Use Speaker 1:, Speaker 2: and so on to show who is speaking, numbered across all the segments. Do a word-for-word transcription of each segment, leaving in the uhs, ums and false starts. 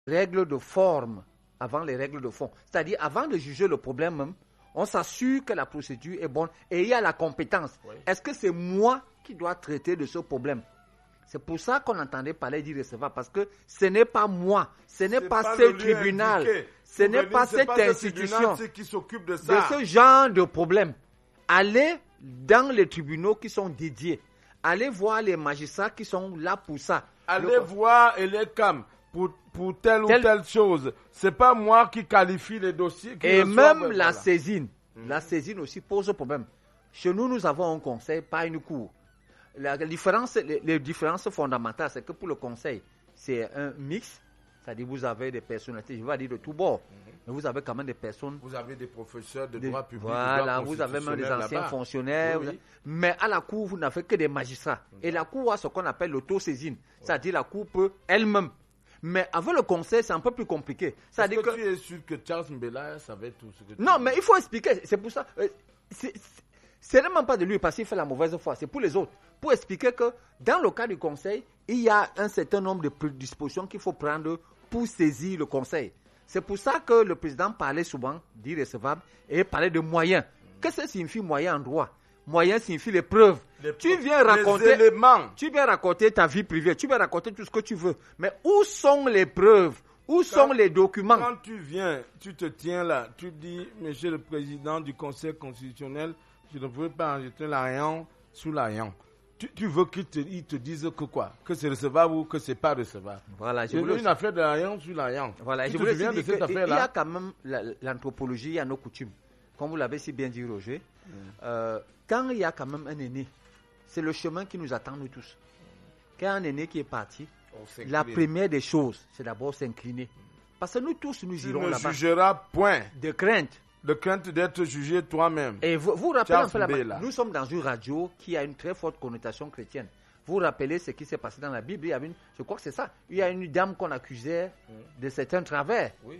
Speaker 1: règles de forme avant les règles de fond. C'est-à-dire, avant de juger le problème même, on s'assure que la procédure est bonne et il y a la compétence. Oui. Est-ce que c'est moi qui dois traiter de ce problème? C'est pour ça qu'on entendait parler d'irrecevable, parce que ce n'est pas moi, ce n'est pas, pas ce tribunal, ce n'est pas cette pas institution
Speaker 2: qui s'occupe de ça.
Speaker 1: De ce genre de problème. Allez dans les tribunaux qui sont dédiés. Allez voir les magistrats qui sont là pour ça.
Speaker 2: Allez le... voir et les cam pour, pour telle Tel... ou telle chose. C'est pas moi qui qualifie les dossiers. Qui
Speaker 1: et même voilà. la saisine. Mmh. La saisine aussi pose problème. Chez nous, nous avons un conseil, pas une cour. La différence, les, les différences fondamentales, c'est que pour le conseil, c'est un mix. C'est-à-dire vous avez des personnalités, je vais dire de tous bords, mm-hmm. mais vous avez quand même des personnes...
Speaker 2: Vous avez des professeurs de droit public,
Speaker 1: voilà, de droit vous avez même des anciens là-bas. fonctionnaires. Oui, oui. Mais à la cour, vous n'avez que des magistrats. Mm-hmm. Et la cour a ce qu'on appelle l'autosaisine. Oui. C'est-à-dire la cour peut elle-même. Mais avec le conseil, c'est un peu plus compliqué.
Speaker 2: C'est-à-dire Est-ce que, que tu es sûr que Charles Mbela savait tout ce que tu
Speaker 1: Non, dis. Mais il faut expliquer. C'est pour ça... C'est, c'est, c'est vraiment pas de lui parce qu'il fait la mauvaise foi, c'est pour les autres. Pour expliquer que dans le cas du conseil, il y a un certain nombre de dispositions qu'il faut prendre pour saisir le conseil. C'est pour ça que le président parlait souvent d'irrecevable et parlait de moyens. Qu'est-ce que signifie moyen en droit? Moyen signifie les preuves. Les tu viens raconter,
Speaker 2: les éléments.
Speaker 1: Tu viens raconter ta vie privée, tu viens raconter tout ce que tu veux. Mais où sont les preuves? Où quand, sont les documents?
Speaker 2: Quand tu viens, tu te tiens là, tu dis, monsieur le président du Conseil constitutionnel, je ne pouvais pas enregistrer l'Ariane sous l'Ariane. Tu, tu veux qu'ils te, ils te disent que quoi? Que c'est recevable ou que c'est pas recevable?
Speaker 1: Voilà,
Speaker 2: je voulais une affaire de l'Ariane sous l'Ariane.
Speaker 1: Voilà,
Speaker 2: tu
Speaker 1: je
Speaker 2: te
Speaker 1: voulais
Speaker 2: souviens de cette
Speaker 1: affaire-là? Il y a quand même la, l'anthropologie, il y a nos coutumes. Comme vous l'avez si bien dit, Roger, mm. euh, quand il y a quand même un aîné, c'est le chemin qui nous attend, nous tous. Quand il y a un aîné qui est parti, la première des choses, c'est d'abord s'incliner. Parce que nous tous, nous
Speaker 2: tu
Speaker 1: irons
Speaker 2: ne
Speaker 1: là-bas.
Speaker 2: Jugeras point.
Speaker 1: De crainte.
Speaker 2: De crainte d'être jugé toi-même.
Speaker 1: Et vous vous rappelez, un peu la, nous sommes dans une radio qui a une très forte connotation chrétienne. Vous vous rappelez ce qui s'est passé dans la Bible? Il y avait une, je crois que c'est ça. Il y a une dame qu'on accusait de certains travers.
Speaker 2: Oui.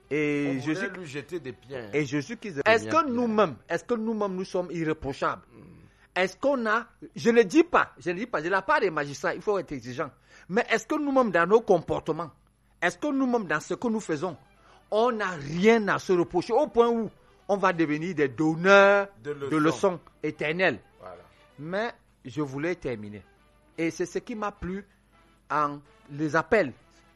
Speaker 1: Et
Speaker 2: On Jésus lui jeter des pierres.
Speaker 1: Et Jésus qui Est-ce que nous-mêmes, est-ce que nous-mêmes nous sommes irréprochables? Mm. Est-ce qu'on a, je ne dis pas, je ne dis pas, de la part des magistrats, il faut être exigeant. Mais est-ce que nous-mêmes dans nos comportements, est-ce que nous-mêmes dans ce que nous faisons, on n'a rien à se reprocher au point où on va devenir des donneurs de leçons, de leçons éternelles.
Speaker 2: Voilà.
Speaker 1: Mais je voulais terminer. Et c'est ce qui m'a plu en les appels.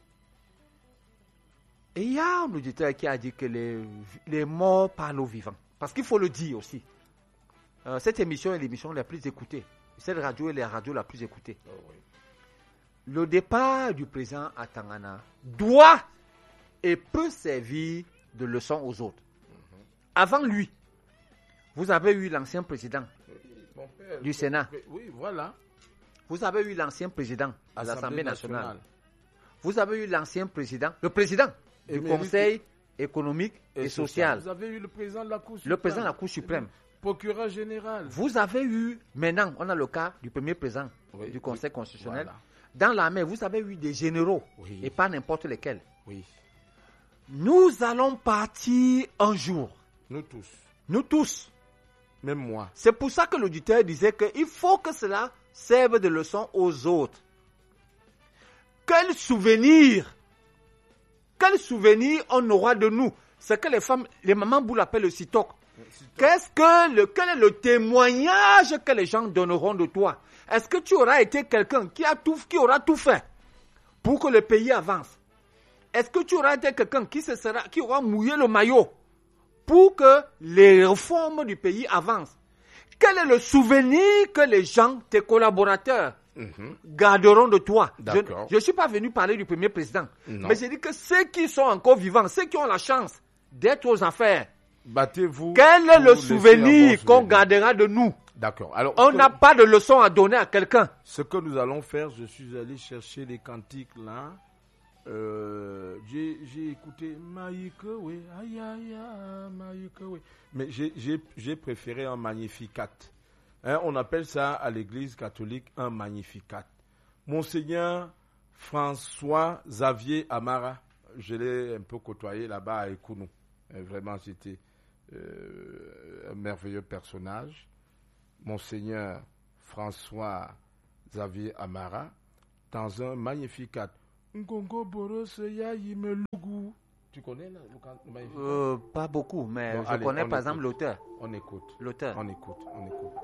Speaker 1: Et il y a un auditeur qui a dit que les, les morts parlent aux vivants. Parce qu'il faut le dire aussi. Euh, cette émission est l'émission la plus écoutée. Cette radio est la radio la plus écoutée.
Speaker 2: Oh oui.
Speaker 1: Le départ du président à Tangana doit et peut servir de leçon aux autres. Mm-hmm. Avant lui, vous avez eu l'ancien président
Speaker 2: oui, mon père,
Speaker 1: du Sénat.
Speaker 2: Oui, voilà.
Speaker 1: Vous avez eu l'ancien président
Speaker 2: à
Speaker 1: de l'Assemblée nationale.
Speaker 2: nationale.
Speaker 1: Vous avez eu l'ancien président, le président du Conseil économique et, et social.
Speaker 2: Vous avez eu le président de la Cour suprême.
Speaker 1: Le président de la Cour suprême.
Speaker 2: Procureur général.
Speaker 1: Vous avez eu, maintenant, on a le cas du premier président oui, du Conseil oui, constitutionnel.
Speaker 2: Voilà.
Speaker 1: Dans l'armée, vous avez eu des généraux,
Speaker 2: oui.
Speaker 1: et pas n'importe lesquels.
Speaker 2: Oui.
Speaker 1: Nous allons partir un jour.
Speaker 2: Nous tous.
Speaker 1: Nous tous.
Speaker 2: Même moi.
Speaker 1: C'est pour ça que l'auditeur disait qu'il faut que cela serve de leçon aux autres. Quel souvenir, quel souvenir on aura de nous? C'est que les femmes, les mamans boules appellent le sitok. Qu'est-ce que le, quel est le témoignage que les gens donneront de toi? Est-ce que tu auras été quelqu'un qui a tout, qui aura tout fait pour que le pays avance? Est-ce que tu auras été quelqu'un qui se sera, qui aura mouillé le maillot pour que les réformes du pays avancent? Quel est le souvenir que les gens, tes collaborateurs, mm-hmm. garderont de toi? Je ne suis pas venu parler du premier président, non. Mais j'ai dit que ceux qui sont encore vivants, ceux qui ont la chance d'être aux affaires,
Speaker 2: battez-vous.
Speaker 1: Quel est le souvenir qu'on gardera de nous?
Speaker 2: D'accord. Alors,
Speaker 1: on n'a pas de leçon à donner à quelqu'un.
Speaker 2: Ce que nous allons faire, je suis allé chercher les cantiques là. Euh, j'ai, j'ai écouté Maïkewe, aïe aïe aïe, Maïkewe. Mais j'ai, j'ai, j'ai préféré un Magnificat. Hein, on appelle ça à l'église catholique un Magnificat. Monseigneur François Xavier Amara, je l'ai un peu côtoyé là-bas à Ekounou. Vraiment, c'était euh, un merveilleux personnage. Monseigneur François Xavier Amara, dans un Magnificat. Ngongo Boros Yayi Melugu. Tu connais là, le magnifique?
Speaker 1: euh, Pas beaucoup, mais
Speaker 2: Bon,
Speaker 1: je
Speaker 2: allez,
Speaker 1: connais
Speaker 2: on
Speaker 1: par
Speaker 2: écoute.
Speaker 1: exemple l'auteur.
Speaker 2: On écoute.
Speaker 1: L'auteur.
Speaker 2: On écoute. On écoute.